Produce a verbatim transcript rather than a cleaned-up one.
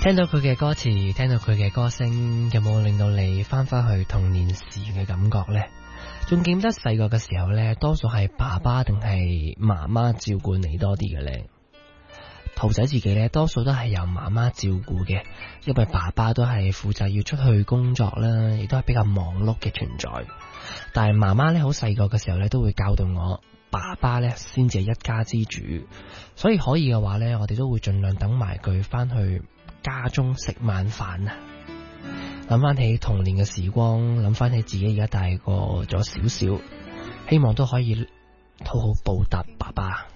聽到佢嘅歌詞，聽到佢嘅歌聲，有冇令到你翻返去童年時嘅感覺呢？仲記得細個嘅時候呢，多數係爸爸定係媽媽照顧你多啲嘅呢？兔仔自己呢，多數都係由媽媽照顧嘅，因為爸爸都係負責要出去工作啦，亦都係比較忙碌嘅存在。但係媽媽呢，好細個嘅時候呢，都會教導我，爸爸呢先至係一家之主，所以可以嘅話呢，我哋都會盡量等埋佢翻去家中食晚飯啊！諗翻起童年嘅時光，諗翻起自己而家大個咗少少，希望都可以好好報答爸爸。